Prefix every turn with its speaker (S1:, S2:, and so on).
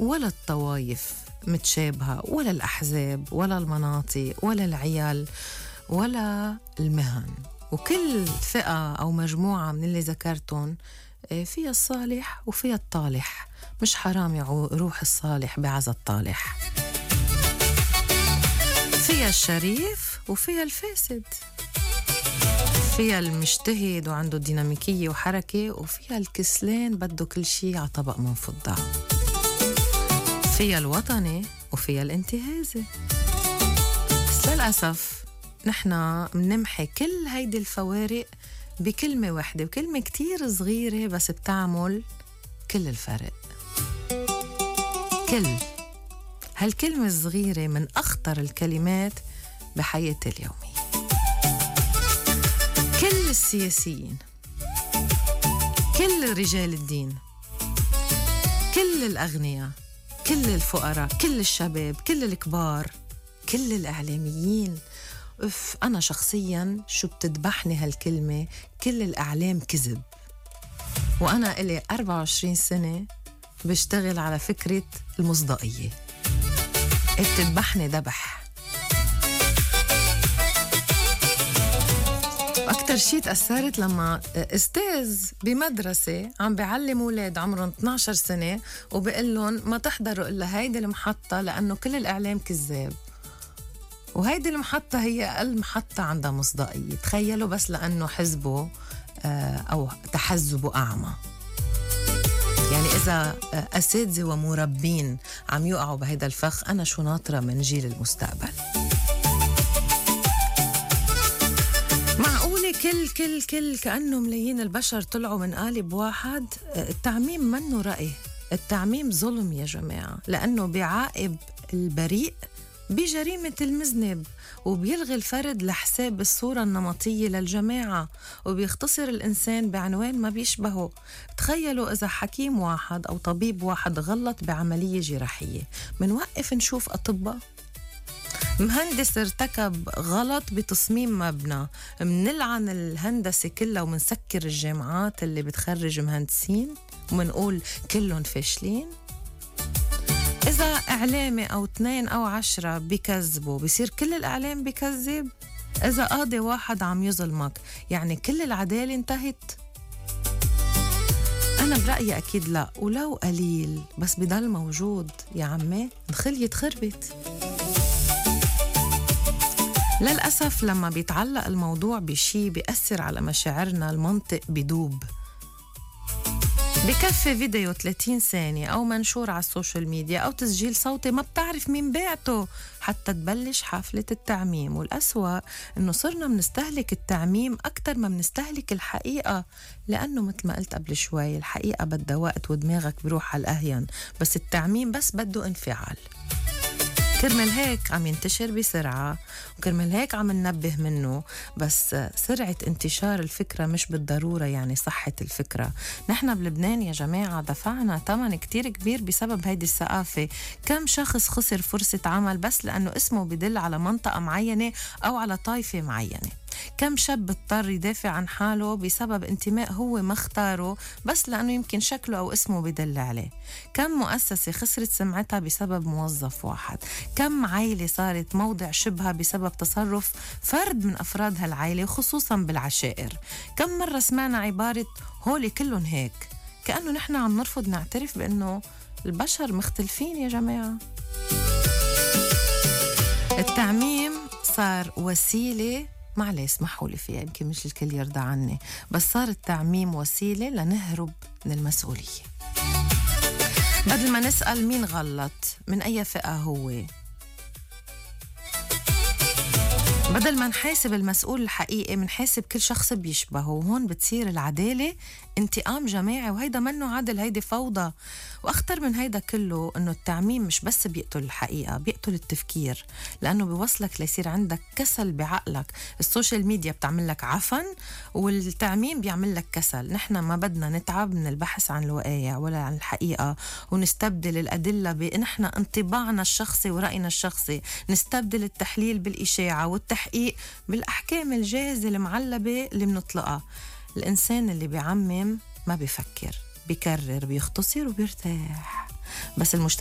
S1: ولا الطوايف متشابهة، ولا الأحزاب، ولا المناطق، ولا العيال، ولا المهن. وكل فئة أو مجموعة من اللي ذكرتهم فيها الصالح وفيها الطالح. مش حرام يروح الصالح بعزا الطالح. فيها الشريف وفيها الفاسد، فيها المجتهد وعنده ديناميكية وحركة، وفيها الكسلان بده كل شيء على طبق من فضة. فيها الوطني وفيها الانتهازي. بس للأسف نحنا منمحي كل هيدي الفوارق بكلمة واحدة، وكلمة كتير صغيرة بس بتعمل كل الفرق. كل هالكلمة الصغيرة من أخطر الكلمات بحياتي اليومية. كل السياسيين، كل رجال الدين، كل الأغنياء، كل الفقراء، كل الشباب، كل الكبار، كل الإعلاميين. أنا شخصياً شو بتذبحني هالكلمة، كل الإعلام كذب. وأنا إلي 24 سنة بشتغل على فكرة المصداقية، بتذبحني ذبح. أكتر شيء تأثرت لما أستاذ بمدرسة عم بيعلم أولاد عمرهم 12 سنة وبقول لهم ما تحضروا إلا هيدي المحطة لأنه كل الإعلام كذاب، وهيدي المحطة هي أقل محطة عندها مصداقية. تخيلوا بس لأنه حزبه أو تحزبه أعمى. يعني إذا أساتذة ومربين عم يقعوا بهيدا الفخ، أنا شو ناطرة من جيل المستقبل؟ معقولة كل كأنه ملايين البشر طلعوا من قالب واحد؟ التعميم منه رأي، التعميم ظلم يا جماعة، لأنه بيعاقب البريء بجريمة المذنب، وبيلغي الفرد لحساب الصورة النمطية للجماعة، وبيختصر الإنسان بعنوان ما بيشبهه. تخيلوا إذا حكيم واحد أو طبيب واحد غلط بعملية جراحية، منوقف نشوف أطباء؟ مهندس ارتكب غلط بتصميم مبنى، منلعن الهندسة كلها ومنسكر الجامعات اللي بتخرج مهندسين ومنقول كلهم فاشلين؟ إذا إعلامي أو 2 أو 10 بيكذبوا بيصير كل الإعلام بيكذب؟ إذا قاضي واحد عم يظلمك يعني كل العدالة انتهت؟ أنا برأيي أكيد لا، ولو قليل بس بضل موجود يا عمي الخلية تخربت. للأسف لما بيتعلق الموضوع بشي بيأثر على مشاعرنا المنطق بدوب. بكفي فيديو 30 ثانية أو منشور على السوشيال ميديا أو تسجيل صوتي ما بتعرف مين بعته حتى تبلش حافلة التعميم. والأسوأ إنه صرنا منستهلك التعميم أكتر ما منستهلك الحقيقة، لأنه مثل ما قلت قبل شوي الحقيقة بدها وقت ودماغك بروح على الأهين، بس التعميم بس بده انفعال. كرمال هيك عم ينتشر بسرعة، وكرمال هيك عم ننبه منه، بس سرعة انتشار الفكرة مش بالضرورة يعني صحة الفكرة. نحن بلبنان يا جماعة دفعنا ثمن كتير كبير بسبب هيدي الثقافة. كم شخص خسر فرصة عمل بس لأنه اسمه بدل على منطقة معينة أو على طائفة معينة؟ كم شاب اضطر يدافع عن حاله بسبب انتماء هو ما اختاره بس لأنه يمكن شكله أو اسمه بدل عليه؟ كم مؤسسة خسرت سمعتها بسبب موظف واحد؟ كم عائلة صارت موضع شبهة بسبب تصرف فرد من أفراد هالعائلة وخصوصا بالعشائر؟ كم مرة سمعنا عبارة هولي كلهم هيك، كأنه نحن عم نرفض نعترف بأنه البشر مختلفين يا جماعة. التعميم صار وسيلة، معلي اسمحوا لي فيها يمكن مش الكل يرضى عني، بس صار التعميم وسيلة لنهرب من المسؤولية. بدل ما نسأل مين غلط، من أي فئة هو، بدل ما نحاسب المسؤول الحقيقي منحاسب كل شخص بيشبهه، وهون بتصير العدالة انتقام جماعي، وهيدا منه عدل، هيدي فوضى. واخطر من هيدا كله انه التعميم مش بس بيقتل الحقيقة، بيقتل التفكير، لانه بيوصلك ليصير عندك كسل بعقلك. السوشيال ميديا بتعمل لك عفن والتعميم بيعمل لك كسل. نحن ما بدنا نتعب من البحث عن الوقايع ولا عن الحقيقة ونستبدل الأدلة بنحن انطباعنا الشخصي ورأينا الشخصي، نستبدل التحليل بالإشاعة والتحقيق بالأحكام الجاهزة المعلبة اللي بنطلقها. الإنسان اللي بيعمم ما بيفكر، بيكرر، بيختصر وبيرتاح. بس